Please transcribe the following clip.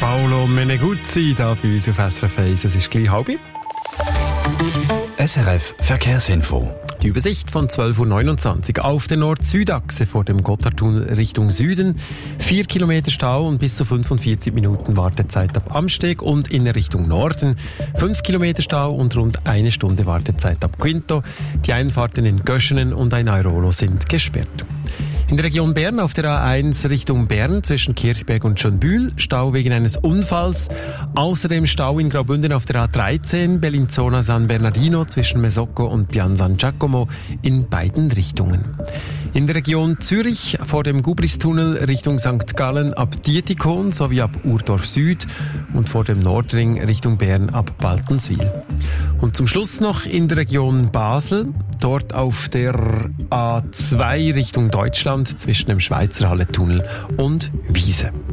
Paolo Meneguzzi da bei uns auf SRF 1. Es ist gleich halb. SRF Verkehrsinfo. Die Übersicht von 12.29 Uhr auf der Nord-Süd-Achse vor dem Gotthardtunnel Richtung Süden. 4 Kilometer Stau und bis zu 45 Minuten Wartezeit ab Amsteg und in Richtung Norden. 5 Kilometer Stau und rund 1 Stunde Wartezeit ab Quinto. Die Einfahrten in Göschenen und ein Airolo sind gesperrt. In der Region Bern auf der A1 Richtung Bern zwischen Kirchberg und Schönbühl Stau wegen eines Unfalls. Außerdem Stau in Graubünden auf der A13 Bellinzona San Bernardino zwischen Mesocco und Pian San Giacomo in beiden Richtungen. In der Region Zürich vor dem Gubristunnel Richtung St. Gallen ab Dietikon sowie ab Urdorf Süd und vor dem Nordring Richtung Bern ab Baltenswil. Und zum Schluss noch in der Region Basel, dort auf der A2 Richtung Deutschland zwischen dem Schweizerhalle-Tunnel und Wiese.